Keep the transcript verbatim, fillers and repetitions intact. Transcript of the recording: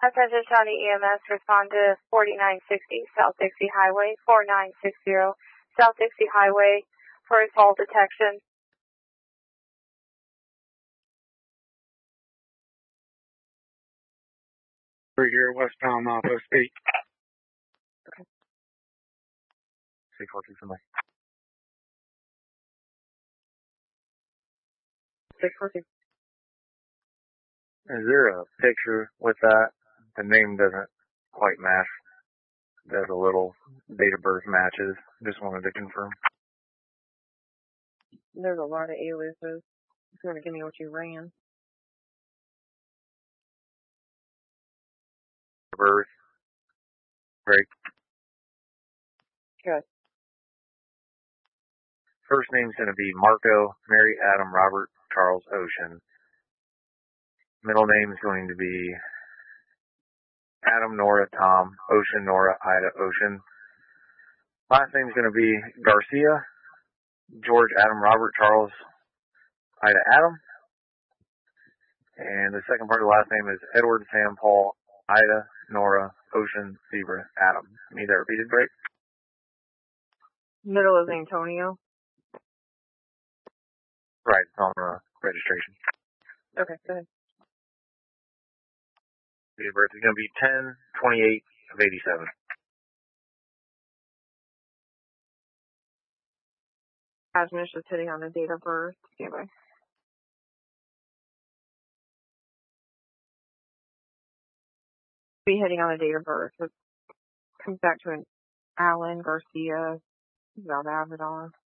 Attention County E M S, respond to forty-nine sixty South Dixie Highway, forty-nine sixty South Dixie Highway for a fall detection. We're here, westbound off of Speak. Okay. six four two somebody. six four two. Is there a picture with that? The name doesn't quite match. There's a little date of birth matches. Just wanted to confirm. There's a lot of aliases. If you want to give me what you ran. Birth. Great. Good. First name's going to be Marco, Mary, Adam, Robert, Charles, Ocean. Middle name's going to be Adam, Nora, Tom, Ocean, Nora, Ida, Ocean. Last name's going to be Garcia, George, Adam, Robert, Charles, Ida, Adam. And the second part of the last name is Edward, Sam, Paul, Ida, Nora, Ocean, Zebra, Adam. Need that repeated, break? Middle is Antonio. Right, it's on the registration. Okay, go ahead. Date of birth is going to be ten twenty-eight of eighty-seven. Asmish is hitting on the date of birth. Anyway. Be hitting on the date of birth. It comes back to an Alan Garcia. He's about Avedon.